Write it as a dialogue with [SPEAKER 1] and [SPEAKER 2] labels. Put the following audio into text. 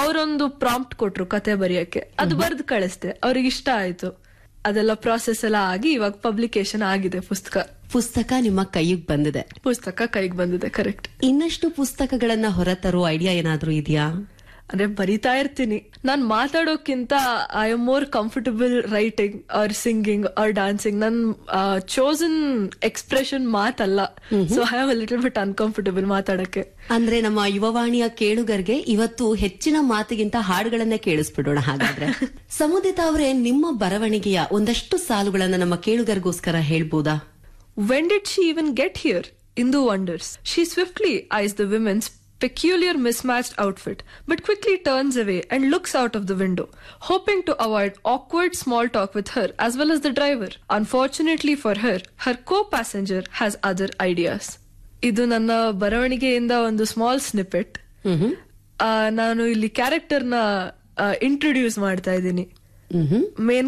[SPEAKER 1] ಅವರೊಂದು ಪ್ರಾಂಪ್ಟ್ ಕೊಟ್ರು ಕತೆ ಬರೆಯಕ್ಕೆ, ಅದು ಬರ್ದು ಕಳಿಸ್ದೆ, ಅವ್ರಿಗೆ ಇಷ್ಟ ಆಯ್ತು. ಅದೆಲ್ಲ ಪ್ರಾಸೆಸ್ ಎಲ್ಲ ಆಗಿ ಇವಾಗ ಪಬ್ಲಿಕೇಶನ್ ಆಗಿದೆ
[SPEAKER 2] ಪುಸ್ತಕ ನಿಮ್ಮ ಕೈಗೆ
[SPEAKER 1] ಬಂದಿದೆ. ಕರೆಕ್ಟ್.
[SPEAKER 2] ಇನ್ನಷ್ಟು ಪುಸ್ತಕಗಳನ್ನ ಹೊರತರೋ ಐಡಿಯಾ ಏನಾದ್ರೂ ಇದೆಯಾ?
[SPEAKER 1] ಅಂದ್ರೆ ಬರಿತಾ ಇರ್ತೀನಿ. ನಾನ್ ಮಾತಾಡೋಕ್ಕಿಂತ I am more comfortable writing R singing R dancing. ನನ್ ಚೋಸನ್ ಎಕ್ಸ್ಪ್ರೆಷನ್ ಮಾತಲ್ಲ. So I am little bit uncomfortable ಮಾತಾಡಕ್ಕೆ.
[SPEAKER 2] ಅಂದ್ರೆ ನಮ್ಮ ಯುವವಾಣಿಯ ಕೇಳುಗರಿಗೆ ಇವತ್ತು ಹೆಚ್ಚಿನ ಮಾತಿಗಿಂತ ಹಾಡುಗಳನ್ನೇ ಕೇಳಿಸ್ಬಿಡೋಣ ಹಾಗಾದ್ರೆ. ಸಮುದಿತ ಅವರೇ, ನಿಮ್ಮ ಬರವಣಿಗೆಯ ಒಂದಷ್ಟು ಸಾಲುಗಳನ್ನ ನಮ್ಮ ಕೇಳುಗರಿಗೋಸ್ಕರ ಹೇಳ್ಬೋದಾ?
[SPEAKER 1] When did she even get here? Indu wonders. She swiftly eyes the women's peculiar mismatched outfit, but quickly turns away and looks out of the window, hoping to avoid awkward small talk with her as well as the driver. Unfortunately for her, her co-passenger has other ideas. ಇದು ನನ್ನ ಬರವಣಿಗೆಯಿಂದ ಒಂದು small snippet. ನಾನು ಇಲ್ಲಿ ಕ್ಯಾರೆಕ್ಟರ್ನ introduce ಮಾಡ್ತಾ ಇದ್ದೀನಿ. Main